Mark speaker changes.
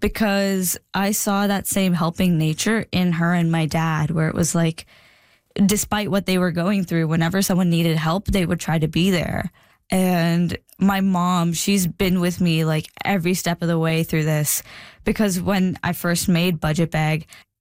Speaker 1: because I saw that same helping nature in her and my dad, where it was like, despite what they were going through, whenever someone needed help, they would try to be there. And my mom, she's been with me like every step of the way through this, because when I first made Budget Bag,